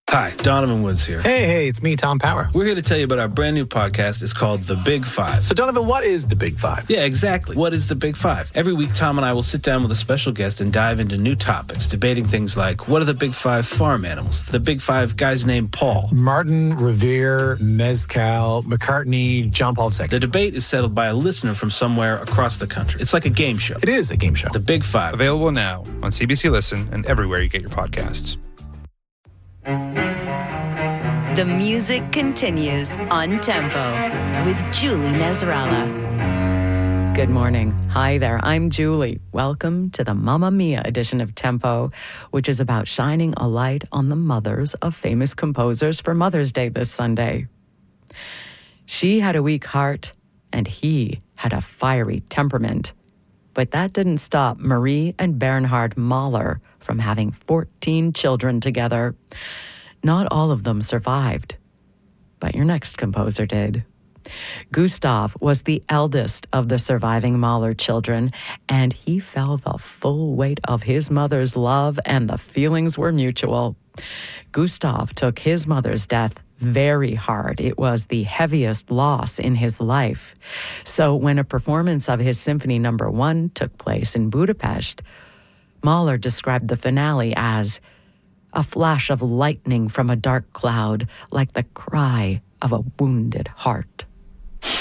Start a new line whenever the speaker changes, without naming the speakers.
Hi, Donovan Woods here.
Hey, it's me, Tom Power.
We're here to tell you about our brand new podcast. It's called The Big Five.
So, Donovan, what is The Big Five?
Yeah, exactly. What is The Big Five? Every week, Tom and I will sit down with a special guest and dive into new topics, debating things like, what are the Big Five farm animals? The Big Five guys named Paul.
Martin, Revere, Mezcal, McCartney, John Paul II.
The debate is settled by a listener from somewhere across the country. It's like a game show.
It is a game show.
The Big Five.
Available now on CBC Listen and everywhere you get your podcasts.
The music continues on Tempo with Julie Nasrallah.
Good morning. Hi there. I'm Julie. Welcome to the Mamma Mia edition of Tempo, which is about shining a light on the mothers of famous composers for Mother's Day this Sunday. She had a weak heart, and he had a fiery temperament. But that didn't stop Marie and Bernhard Mahler from having 14 children together. Not all of them survived, but your next composer did. Gustav was the eldest of the surviving Mahler children, and he felt the full weight of his mother's love, and the feelings were mutual. Gustav took his mother's death very hard. It was the heaviest loss in his life. So when a performance of his Symphony No. 1 took place in Budapest, Mahler described the finale as a flash of lightning from a dark cloud, like the cry of a wounded heart.